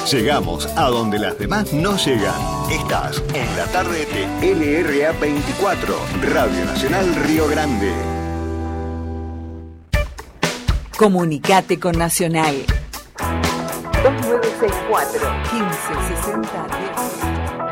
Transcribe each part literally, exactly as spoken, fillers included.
Llegamos a donde las demás no llegan. Estás en la tarde de L R A veinticuatro, Radio Nacional Río Grande. Comunicate con Nacional. dos nueve seis cuatro, quince sesenta diez.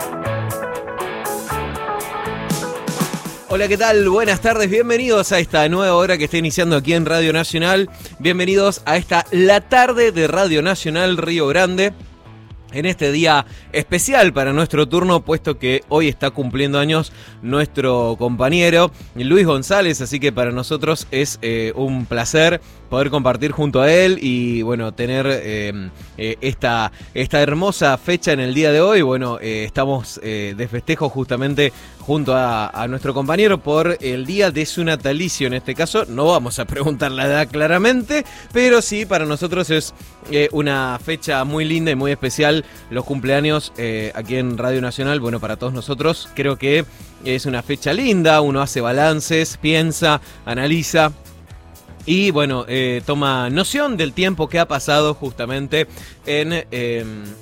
Hola, ¿qué tal? Buenas tardes, bienvenidos a esta nueva hora que está iniciando aquí en Radio Nacional. Bienvenidos a esta La Tarde de Radio Nacional Río Grande. En este día especial para nuestro turno, puesto que hoy está cumpliendo años nuestro compañero Luis González, así que para nosotros es eh, un placer poder compartir junto a él y bueno, tener eh, eh, esta, esta hermosa fecha en el día de hoy. Bueno, eh, estamos eh, de festejo justamente junto a, a nuestro compañero por el día de su natalicio. En este caso no vamos a preguntar la edad claramente, pero sí para nosotros es eh, una fecha muy linda y muy especial. Los cumpleaños eh, aquí en Radio Nacional, bueno, para todos nosotros creo que es una fecha linda. Uno hace balances, piensa, analiza y bueno, eh, toma noción del tiempo que ha pasado justamente en, eh,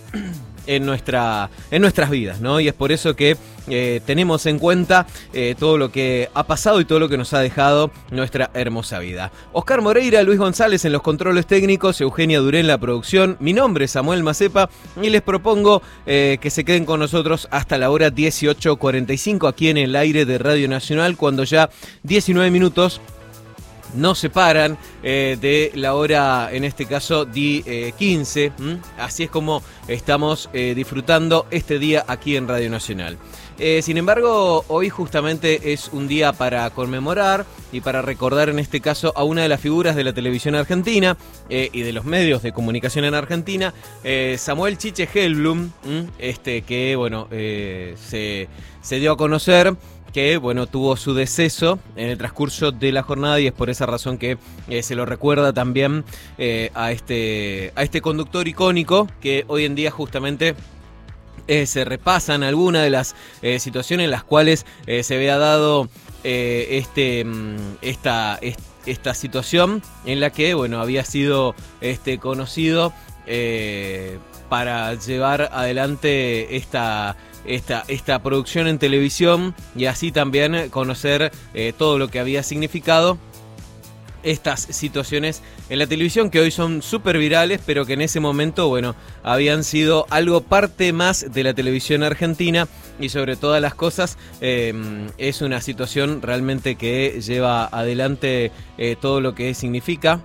en, nuestra, en nuestras vidas, ¿no? Y es por eso que eh, tenemos en cuenta eh, todo lo que ha pasado y todo lo que nos ha dejado nuestra hermosa vida. Oscar Moreira, Luis González en los controles técnicos, Eugenia Durén en la producción. Mi nombre es Samuel Macepa y les propongo eh, que se queden con nosotros hasta la hora dieciocho cuarenta y cinco aquí en el aire de Radio Nacional, cuando ya diecinueve minutos nos separan eh, de la hora, en este caso, di, eh, quince. ¿m? Así es como estamos eh, disfrutando este día aquí en Radio Nacional. Eh, sin embargo, hoy justamente es un día para conmemorar y para recordar, en este caso, a una de las figuras de la televisión argentina eh, y de los medios de comunicación en Argentina, eh, Samuel Chiche Hellblum, ¿m? este que bueno eh, se, se dio a conocer que bueno tuvo su deceso en el transcurso de la jornada, y es por esa razón que eh, se lo recuerda también eh, a este a este conductor icónico que hoy en día justamente eh, se repasan algunas de las eh, situaciones en las cuales eh, se había dado eh, este esta esta situación en la que bueno había sido este conocido eh, para llevar adelante esta Esta, esta producción en televisión y así también conocer eh, todo lo que había significado estas situaciones en la televisión, que hoy son súper virales, pero que en ese momento, bueno, habían sido algo parte más de la televisión argentina. Y sobre todas las cosas, eh, es una situación realmente que lleva adelante eh, todo lo que significa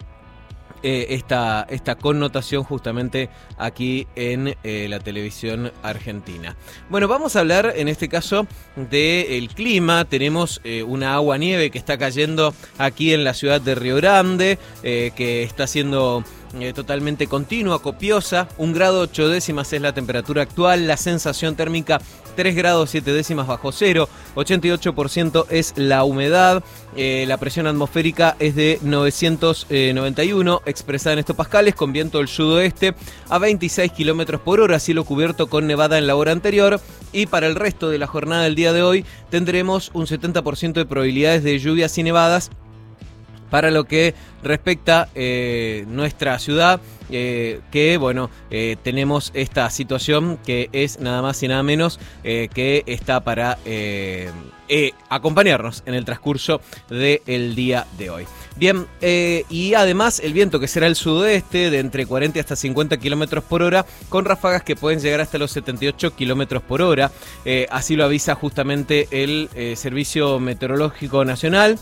Eh, esta, esta connotación justamente aquí en eh, la televisión argentina. Bueno, vamos a hablar en este caso del clima. Tenemos eh, una agua nieve que está cayendo aquí en la ciudad de Río Grande, eh, que está siendo eh, totalmente continua, copiosa. Un grado ocho décimas es la temperatura actual, la sensación térmica tres grados siete décimas bajo cero, ochenta y ocho por ciento es la humedad, eh, la presión atmosférica es de novecientos noventa y uno, expresada en hectopascales, con viento del sudoeste a veintiséis kilómetros por hora, cielo cubierto con nevada en la hora anterior. Y para el resto de la jornada del día de hoy tendremos un setenta por ciento de probabilidades de lluvias y nevadas. Para lo que respecta eh, nuestra ciudad, eh, que bueno, eh, tenemos esta situación que es nada más y nada menos eh, que está para eh, eh, acompañarnos en el transcurso del día de hoy. Bien, eh, y además el viento, que será el sudoeste de entre cuarenta hasta cincuenta kilómetros por hora, con ráfagas que pueden llegar hasta los setenta y ocho kilómetros por hora. Eh, así lo avisa justamente el eh, Servicio Meteorológico Nacional.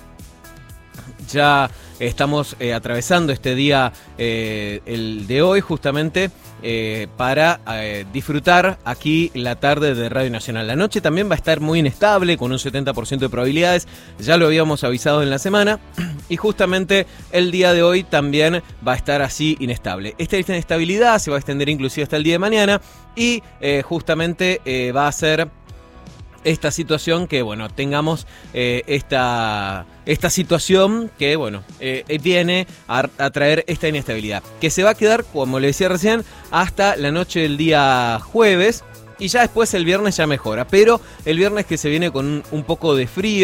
Ya estamos eh, atravesando este día, eh, el de hoy, justamente eh, para eh, disfrutar aquí la tarde de Radio Nacional. La noche también va a estar muy inestable, con un setenta por ciento de probabilidades. Ya lo habíamos avisado en la semana. Y justamente el día de hoy también va a estar así inestable. Esta inestabilidad se va a extender inclusive hasta el día de mañana. Y eh, justamente eh, va a ser esta situación que, bueno, tengamos eh, esta, esta situación que, bueno, eh, viene a, a traer esta inestabilidad, que se va a quedar, como le decía recién, hasta la noche del día jueves, y ya después el viernes ya mejora, pero el viernes que se viene con un, un poco de frío,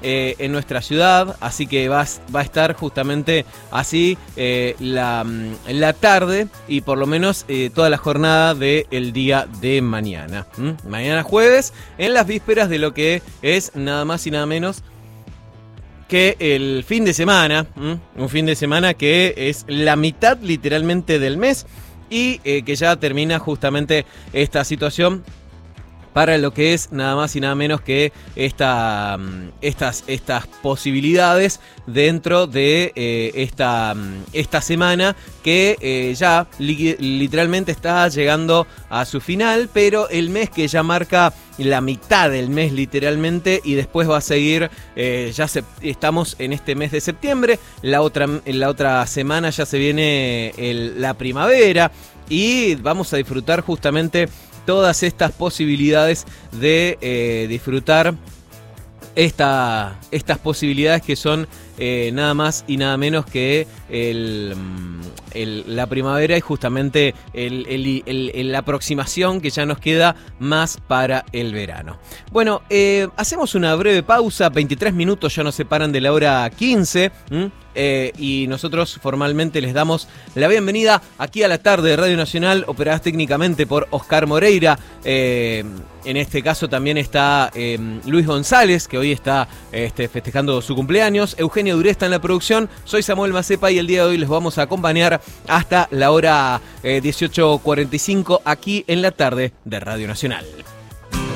eh, en nuestra ciudad, así que va, va a estar justamente así eh, la, la tarde y por lo menos eh, toda la jornada del día de mañana. ¿Mm? Mañana jueves, en las vísperas de lo que es nada más y nada menos que el fin de semana, ¿m? un fin de semana que es la mitad literalmente del mes y eh, que ya termina justamente esta situación para lo que es nada más y nada menos que esta, estas, estas posibilidades dentro de eh, esta, esta semana que eh, ya li- literalmente está llegando a su final, pero el mes que ya marca la mitad del mes literalmente y después va a seguir, eh, ya se, estamos en este mes de septiembre, la otra, la otra semana ya se viene el, la primavera y vamos a disfrutar justamente todas estas posibilidades de eh, disfrutar esta, estas posibilidades que son eh, nada más y nada menos que el, el, la primavera y justamente el, el, el, el, la aproximación que ya nos queda más para el verano. Bueno, eh, hacemos una breve pausa, veintitrés minutos ya nos separan de la hora quince. ¿m? Eh, y nosotros formalmente les damos la bienvenida aquí a la tarde de Radio Nacional, operadas técnicamente por Oscar Moreira. Eh, en este caso también está eh, Luis González, que hoy está este, festejando su cumpleaños. Eugenio Duré está en la producción. Soy Samuel Macepa y el día de hoy les vamos a acompañar hasta la hora eh, dieciocho cuarenta y cinco aquí en la tarde de Radio Nacional.